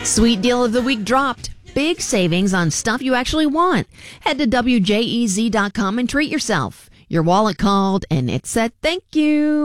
Sweet deal of the week dropped. Big savings on stuff you actually want. Head to WJEZ.com and treat yourself. Your wallet called and it said thank you.